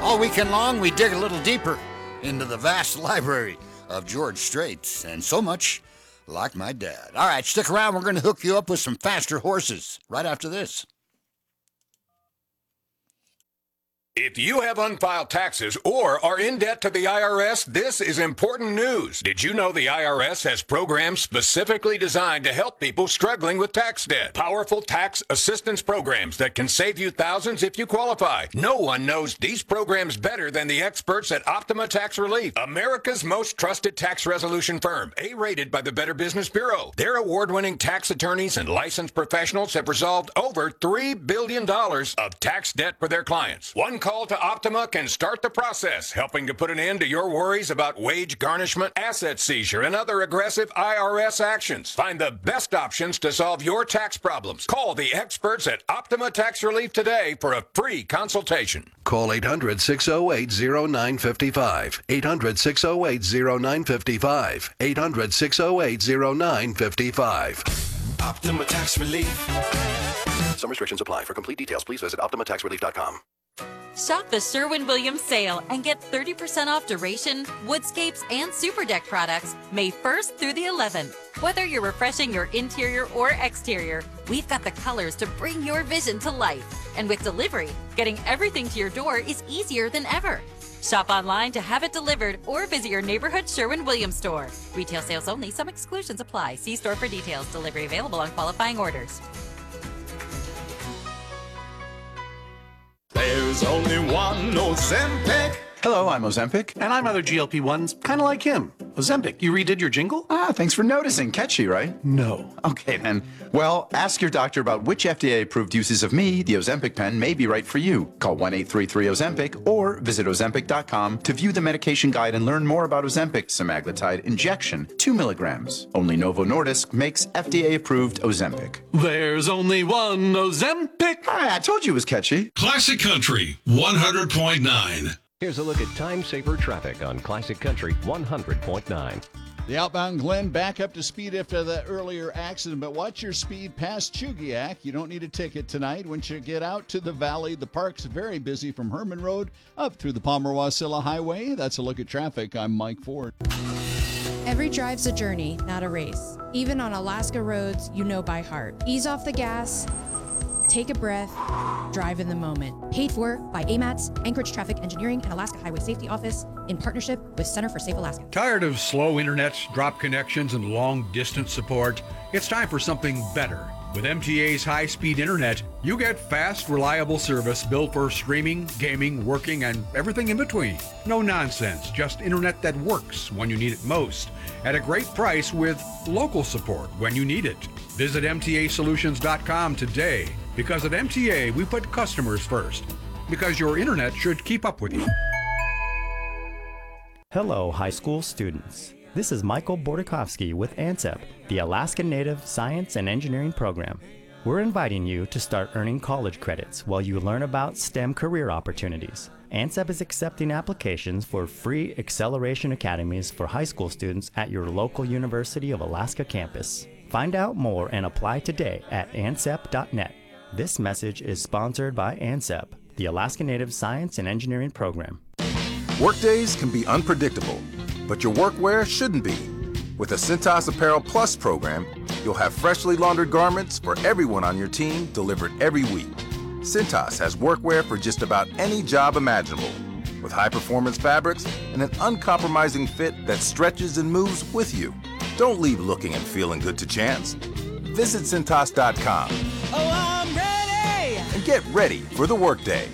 All weekend long, we dig a little deeper into the vast library of George Strait, and so much like my dad. All right, stick around. We're going to hook you up with some faster horses right after this. If you have unfiled taxes or are in debt to the IRS, this is important news. Did you know the IRS has programs specifically designed to help people struggling with tax debt? Powerful tax assistance programs that can save you thousands if you qualify. No one knows these programs better than the experts at Optima Tax Relief, America's most trusted tax resolution firm, A-rated by the Better Business Bureau. Their award-winning tax attorneys and licensed professionals have resolved over $3 billion of tax debt for their clients. One call to Optima can start the process, helping to put an end to your worries about wage garnishment, asset seizure, and other aggressive IRS actions. Find the best options to solve your tax problems. Call the experts at Optima Tax Relief today for a free consultation. Call 800-608-0955. 800-608-0955. 800-608-0955. Optima Tax Relief. Some restrictions apply. For complete details, please visit OptimaTaxRelief.com. Shop the Sherwin-Williams sale and get 30% off duration, woodscapes, and super deck products May 1st through the 11th. Whether you're refreshing your interior or exterior, we've got the colors to bring your vision to life. And with delivery, getting everything to your door is easier than ever. Shop online to have it delivered or visit your neighborhood Sherwin-Williams store. Retail sales only. Some exclusions apply. See store for details. Delivery available on qualifying orders. There's only one Ozempic. Hello, I'm Ozempic. And I'm other GLP-1s, kind of like him. Ozempic, you redid your jingle? Thanks for noticing. Catchy, right? No. Okay, then. Well, ask your doctor about which FDA-approved uses of me, the Ozempic pen, may be right for you. Call 1-833-OZEMPIC or visit Ozempic.com to view the medication guide and learn more about Ozempic semaglutide injection, 2 milligrams. Only Novo Nordisk makes FDA-approved Ozempic. There's only one Ozempic. I told you it was catchy. Classic Country 100.9. Here's a look at time-saver traffic on Classic Country 100.9. The outbound Glen back up to speed after the earlier accident, but watch your speed past Chugiak. You don't need a ticket tonight. Once you get out to the valley, the park's very busy from Herman Road up through the Palmer-Wasilla Highway. That's a look at traffic. I'm Mike Ford. Every drive's a journey, not a race. Even on Alaska roads you know by heart. Ease off the gas. Take a breath, drive in the moment. Paid for by AMATS, Anchorage Traffic Engineering, and Alaska Highway Safety Office in partnership with Center for Safe Alaska. Tired of slow internet, drop connections, and long-distance support? It's time for something better. With MTA's high-speed internet, you get fast, reliable service built for streaming, gaming, working, and everything in between. No nonsense, just internet that works when you need it most, at a great price with local support when you need it. Visit MTAsolutions.com today. Because at MTA, we put customers first. Because your internet should keep up with you. Hello, high school students. This is Michael Bordakovsky with ANSEP, the Alaska Native Science and Engineering Program. We're inviting you to start earning college credits while you learn about STEM career opportunities. ANSEP is accepting applications for free acceleration academies for high school students at your local University of Alaska campus. Find out more and apply today at ansep.net. This message is sponsored by ANSEP, the Alaska Native Science and Engineering Program. Workdays can be unpredictable, but your workwear shouldn't be. With the Cintas Apparel Plus program, you'll have freshly laundered garments for everyone on your team delivered every week. Cintas has workwear for just about any job imaginable, with high-performance fabrics and an uncompromising fit that stretches and moves with you. Don't leave looking and feeling good to chance. Visit Cintas.com. Oh, I'm ready! And get ready for the workday.